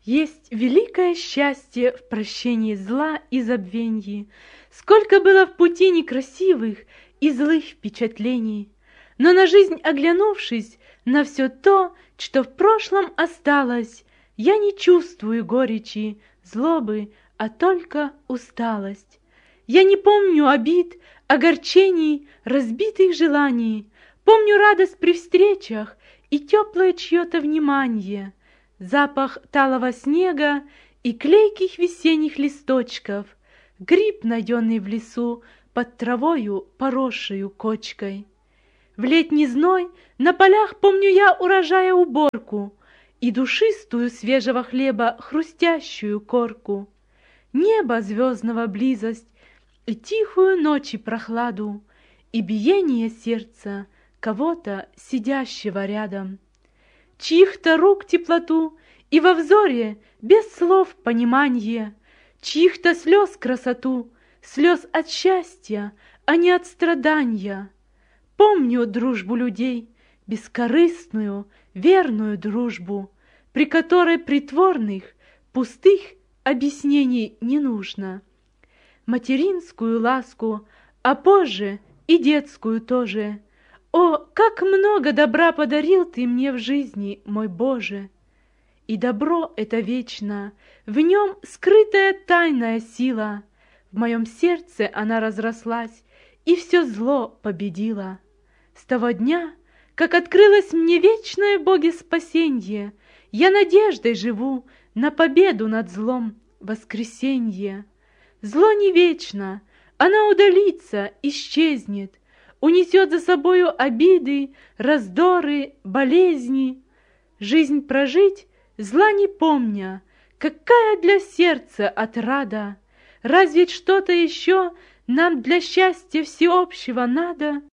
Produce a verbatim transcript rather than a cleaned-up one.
Есть великое счастье в прощении зла и забвенье. Сколько было в пути некрасивых и злых впечатлений, но на жизнь оглянувшись, на все то, что в прошлом осталось, я не чувствую горечи, злобы, а только усталость. Я не помню обид, огорчений, разбитых желаний, помню радость при встречах и теплое чье-то внимание, запах талого снега и клейких весенних листочков, гриб, найденный в лесу под травою, поросшую кочкой. В летний зной на полях помню я урожая уборку и душистую свежего хлеба хрустящую корку, небо звездного близость и тихую ночи прохладу, и биение сердца кого-то, сидящего рядом, чьих-то рук теплоту и во взоре без слов пониманье, чьих-то слез красоту, слез от счастья, а не от страдания. Помню дружбу людей, бескорыстную, верную дружбу, при которой притворных, пустых объяснений не нужно. Материнскую ласку, а позже и детскую тоже. О, как много добра подарил ты мне в жизни, мой Боже! И добро это вечно, в нем скрытая тайная сила. В моем сердце она разрослась и все зло победила. С того дня, как открылось мне вечное Боге спасенье, я надеждой живу на победу над злом воскресенье. Зло не вечно, оно удалится, исчезнет, унесет за собою обиды, раздоры, болезни. Жизнь прожить, зла не помня, какая для сердца отрада! Разве что-то еще нам для счастья всеобщего надо?